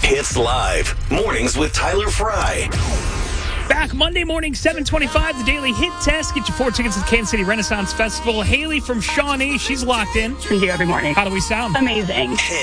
Hits Live. Mornings with Tyler Fry. Back Monday morning, 7:25, the Daily Hit Test. Get you 4 tickets to the Kansas City Renaissance Festival. Haley from Shawnee, she's locked in. We do every morning. How do we sound? Amazing. Hits.